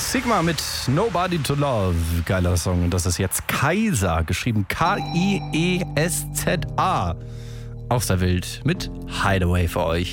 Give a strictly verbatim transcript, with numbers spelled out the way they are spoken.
Sigma mit Nobody to Love. Geiler Song. Und das ist jetzt Kaiser, geschrieben K I E S Z A. Aus der Welt mit Hideaway für euch.